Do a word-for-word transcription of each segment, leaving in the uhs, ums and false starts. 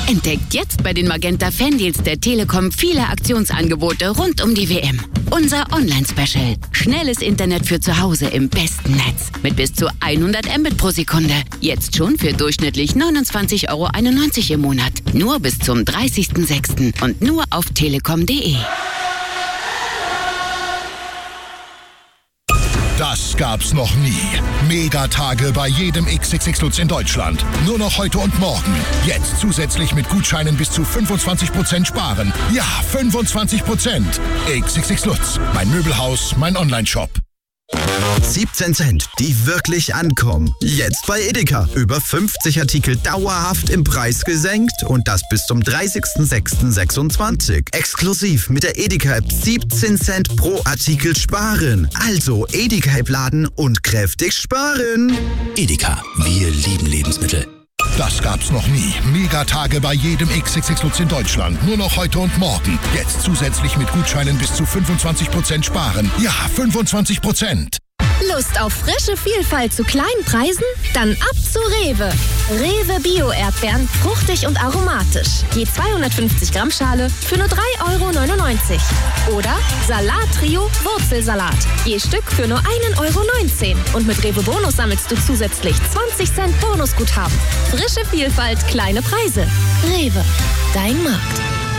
Entdeckt jetzt bei den Magenta Fandeals der Telekom viele Aktionsangebote rund um die W M. Unser Online-Special. Schnelles Internet für zu Hause im besten Netz. Mit bis zu hundert Mbit pro Sekunde. Jetzt schon für durchschnittlich neunundzwanzig Euro einundneunzig im Monat. Nur bis zum dreißigsten sechsten und nur auf telekom punkt de. Das gab's noch nie. Megatage bei jedem X X X Lutz in Deutschland. Nur noch heute und morgen. Jetzt zusätzlich mit Gutscheinen bis zu fünfundzwanzig Prozent sparen. Ja, fünfundzwanzig Prozent. X X X Lutz. Mein Möbelhaus, mein Online-Shop. siebzehn Cent, die wirklich ankommen. Jetzt bei Edeka. Über fünfzig Artikel dauerhaft im Preis gesenkt und das bis zum dreißigsten sechsten sechsundzwanzig. Exklusiv mit der Edeka-App siebzehn Cent pro Artikel sparen. Also Edeka-App laden und kräftig sparen. Edeka, wir lieben Lebensmittel. Das gab's noch nie. Megatage bei jedem X X X Lutz in Deutschland. Nur noch heute und morgen. Jetzt zusätzlich mit Gutscheinen bis zu fünfundzwanzig Prozent sparen. Ja, fünfundzwanzig Prozent. Lust auf frische Vielfalt zu kleinen Preisen? Dann ab zu Rewe. Rewe Bio-Erdbeeren, fruchtig und aromatisch. Je zweihundertfünfzig Gramm Schale für nur drei Euro neunundneunzig. Oder Salat-Trio Wurzelsalat. Je Stück für nur ein Euro neunzehn. Und mit Rewe Bonus sammelst du zusätzlich zwanzig Cent Bonusguthaben. Frische Vielfalt, kleine Preise. Rewe, dein Markt.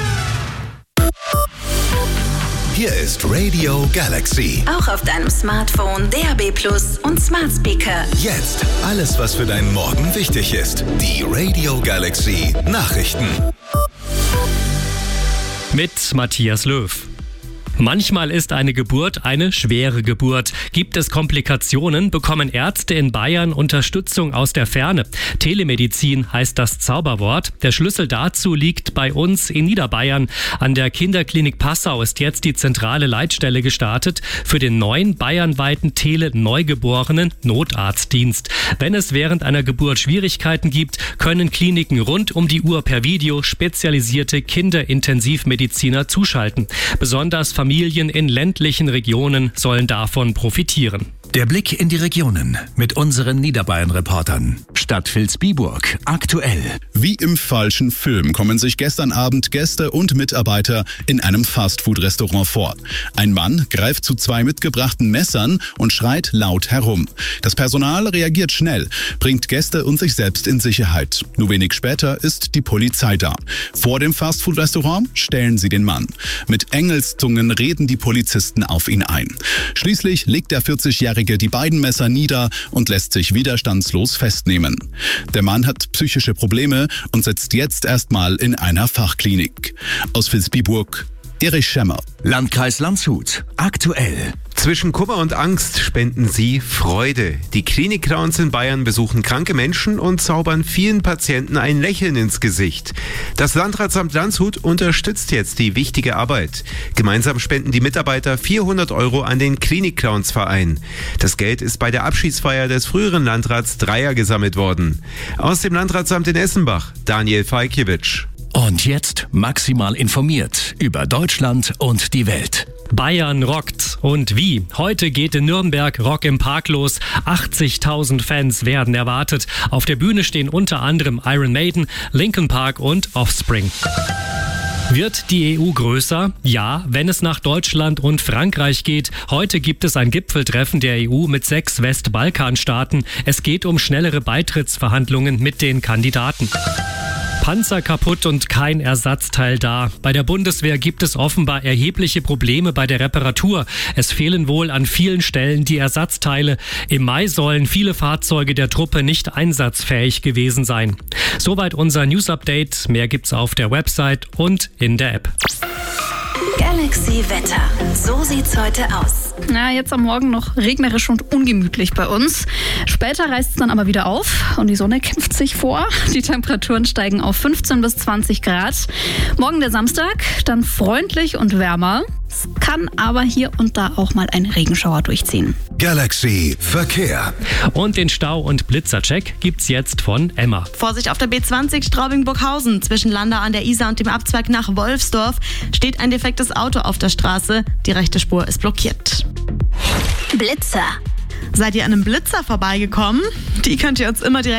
Hier ist Radio Galaxy. Auch auf deinem Smartphone, D A B Plus und Smart Speaker. Jetzt alles, was für deinen Morgen wichtig ist. Die Radio Galaxy Nachrichten. Mit Matthias Löw. Manchmal ist eine Geburt eine schwere Geburt. Gibt es Komplikationen, bekommen Ärzte in Bayern Unterstützung aus der Ferne. Telemedizin heißt das Zauberwort. Der Schlüssel dazu liegt bei uns in Niederbayern. An der Kinderklinik Passau ist jetzt die zentrale Leitstelle gestartet für den neuen bayernweiten Tele-Neugeborenen-Notarztdienst. Wenn es während einer Geburt Schwierigkeiten gibt, können Kliniken rund um die Uhr per Video spezialisierte Kinderintensivmediziner zuschalten. Besonders Familien in ländlichen Regionen sollen davon profitieren. Der Blick in die Regionen mit unseren Niederbayern-Reportern. Stadt Vilsbiburg, aktuell. Wie im falschen Film kommen sich gestern Abend Gäste und Mitarbeiter in einem Fastfood-Restaurant vor. Ein Mann greift zu zwei mitgebrachten Messern und schreit laut herum. Das Personal reagiert schnell, bringt Gäste und sich selbst in Sicherheit. Nur wenig später ist die Polizei da. Vor dem Fastfood-Restaurant stellen sie den Mann. Mit Engelszungen reden die Polizisten auf ihn ein. Schließlich legt der vierzigjährige die beiden Messer nieder und lässt sich widerstandslos festnehmen. Der Mann hat psychische Probleme und sitzt jetzt erstmal in einer Fachklinik. Aus Vilsbiburg, Erich Schemmer. Landkreis Landshut, aktuell. Zwischen Kummer und Angst spenden sie Freude. Die Klinik-Clowns in Bayern besuchen kranke Menschen und zaubern vielen Patienten ein Lächeln ins Gesicht. Das Landratsamt Landshut unterstützt jetzt die wichtige Arbeit. Gemeinsam spenden die Mitarbeiter vierhundert Euro an den Klinik-Clowns-Verein. Das Geld ist bei der Abschiedsfeier des früheren Landrats Dreier gesammelt worden. Aus dem Landratsamt in Essenbach, Daniel Falkiewicz. Und jetzt maximal informiert über Deutschland und die Welt. Bayern rockt. Und wie? Heute geht in Nürnberg Rock im Park los. achtzigtausend Fans werden erwartet. Auf der Bühne stehen unter anderem Iron Maiden, Linkin Park und Offspring. Wird die E U größer? Ja, wenn es nach Deutschland und Frankreich geht. Heute gibt es ein Gipfeltreffen der E U mit sechs Westbalkanstaaten. Es geht um schnellere Beitrittsverhandlungen mit den Kandidaten. Panzer kaputt und kein Ersatzteil da. Bei der Bundeswehr gibt es offenbar erhebliche Probleme bei der Reparatur. Es fehlen wohl an vielen Stellen die Ersatzteile. Im Mai sollen viele Fahrzeuge der Truppe nicht einsatzfähig gewesen sein. Soweit unser News-Update. Mehr gibt's auf der Website und in der App. Galaxy Wetter. So sieht's heute aus. Na, jetzt am Morgen noch regnerisch und ungemütlich bei uns. Später reißt es dann aber wieder auf und die Sonne kämpft sich vor. Die Temperaturen steigen auf fünfzehn bis zwanzig Grad. Morgen der Samstag, dann freundlich und wärmer. Es kann aber hier und da auch mal ein Regenschauer durchziehen. Galaxy Verkehr. Und den Stau- und Blitzercheck gibt's jetzt von Emma. Vorsicht auf der B zwanzig Straubing-Burghausen. Zwischen Landau an der Isar und dem Abzweig nach Wolfsdorf steht ein defektes Auto auf der Straße. Die rechte Spur ist blockiert. Blitzer. Seid ihr an einem Blitzer vorbeigekommen? Die könnt ihr uns immer direkt